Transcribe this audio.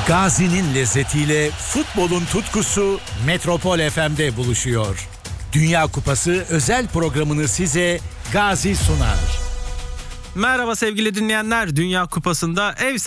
Gazi'nin lezzetiyle futbolun tutkusu Metropol FM'de buluşuyor. Dünya Kupası özel programını size Gazi sunar. Merhaba sevgili dinleyenler. Dünya Kupası'nda ev